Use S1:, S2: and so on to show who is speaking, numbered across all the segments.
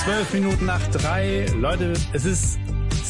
S1: 3:12. Leute, es ist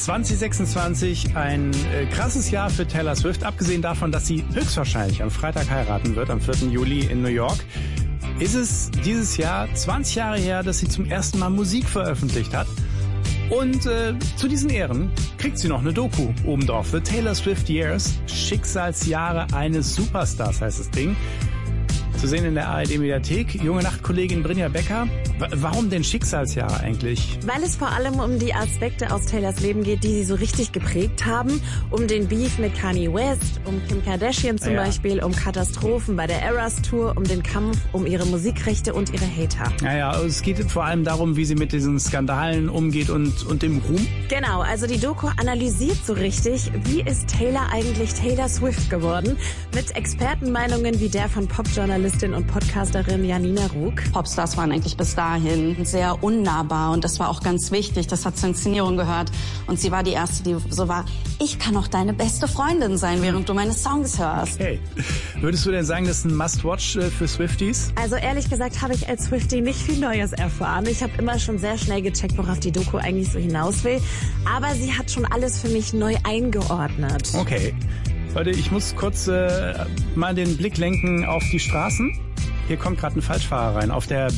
S1: 2026, ein krasses Jahr für Taylor Swift. Abgesehen davon, dass sie höchstwahrscheinlich am Freitag heiraten wird, am 4. Juli in New York, ist es dieses Jahr 20 Jahre her, dass sie zum ersten Mal Musik veröffentlicht hat. Und zu diesen Ehren kriegt sie noch eine Doku obendrauf. The Taylor Swift Years, Schicksalsjahre eines Superstars heißt das Ding. Zu sehen in der ARD-Mediathek. Junge Nachtkollegin Brinja Becker. Warum denn Schicksalsjahre eigentlich?
S2: Weil es vor allem um die Aspekte aus Taylors Leben geht, die sie so richtig geprägt haben. Um den Beef mit Kanye West, um Kim Kardashian zum Beispiel, um Katastrophen bei der Eras Tour, um den Kampf um ihre Musikrechte und ihre Hater.
S1: Naja, es geht vor allem darum, wie sie mit diesen Skandalen umgeht und dem Ruhm.
S2: Genau, also die Doku analysiert so richtig, wie ist Taylor eigentlich Taylor Swift geworden? Mit Expertenmeinungen wie der von Popjournalistin und Podcasterin Janina Rug.
S3: Popstars waren eigentlich bis dahin sehr unnahbar und das war auch ganz wichtig. Das hat zur Inszenierung gehört und sie war die Erste, die so war, ich kann auch deine beste Freundin sein, während du meine Songs hörst.
S1: Hey, würdest du denn sagen, das ist ein Must-Watch für Swifties?
S2: Also ehrlich gesagt habe ich als Swiftie nicht viel Neues erfahren. Ich habe immer schon sehr schnell gecheckt, worauf die Doku eigentlich so hinaus will. Aber sie hat schon alles für mich neu eingeordnet.
S1: Okay. Leute, ich muss kurz mal den Blick lenken auf die Straßen. Hier kommt gerade ein Falschfahrer rein. Auf der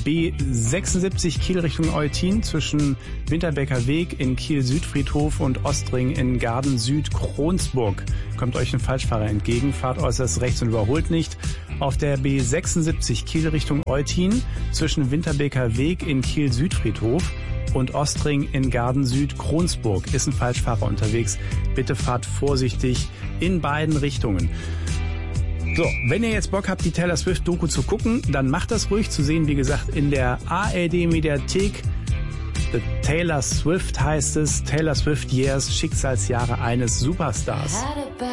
S1: B76 Kiel Richtung Eutin zwischen Winterbecker Weg in Kiel-Südfriedhof und Ostring in Garden-Süd-Kronsburg kommt euch ein Falschfahrer entgegen. Fahrt äußerst rechts und überholt nicht. Auf der B76 Kiel Richtung Eutin zwischen Winterbecker Weg in Kiel-Südfriedhof und Ostring in Garden-Süd-Kronsburg ist ein Falschfahrer unterwegs. Bitte fahrt vorsichtig in beiden Richtungen. So, wenn ihr jetzt Bock habt, die Taylor Swift-Doku zu gucken, dann macht das ruhig. Zu sehen, wie gesagt, in der ARD-Mediathek. The Taylor Swift heißt es. Taylor Swift Years, Schicksalsjahre eines Superstars.